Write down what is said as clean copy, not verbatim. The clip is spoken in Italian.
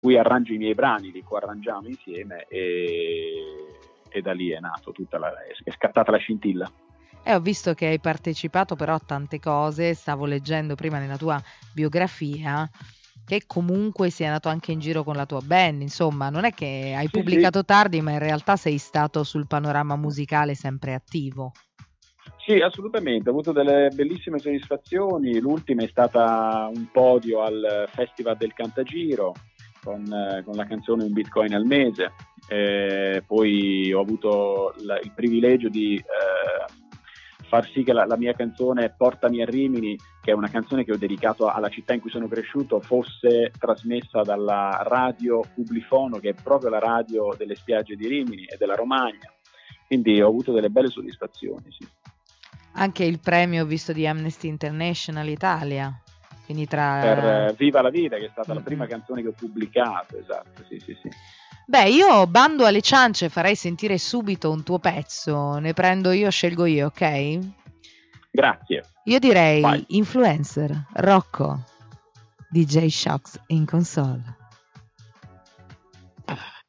cui arrangio i miei brani, li coarrangiamo insieme e da lì è nato è scattata la scintilla. Ho visto che hai partecipato però a tante cose, stavo leggendo prima nella tua biografia che comunque sei andato anche in giro con la tua band, insomma, non è che hai pubblicato tardi, ma in realtà sei stato sul panorama musicale sempre attivo. Sì, assolutamente, ho avuto delle bellissime soddisfazioni, l'ultima è stata un podio al Festival del Cantagiro con la canzone Un Bitcoin al mese, poi ho avuto il privilegio di far sì che la mia canzone Portami a Rimini, che è una canzone che ho dedicato alla città in cui sono cresciuto, fosse trasmessa dalla radio Publifono, che è proprio la radio delle spiagge di Rimini e della Romagna, quindi ho avuto delle belle soddisfazioni, sì. Anche il premio visto di Amnesty International Italia, quindi per Viva la Vita, che è stata la prima canzone che ho pubblicato, esatto, sì. Beh, io bando alle ciance, farei sentire subito un tuo pezzo, ne prendo io, scelgo io, ok? Grazie. Io direi Vai. Influencer, Rocco, DJ Shocks in console.